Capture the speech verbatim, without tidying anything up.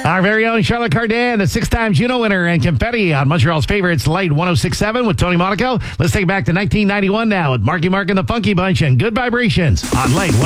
Our very own Charlotte Cardin, the six-time Juno winner, and confetti on Montreal's favorites, Light one oh six point seven with Tony Monaco. Let's take it back to nineteen ninety-one now with Marky Mark and the Funky Bunch and Good Vibrations on Light one oh six point seven.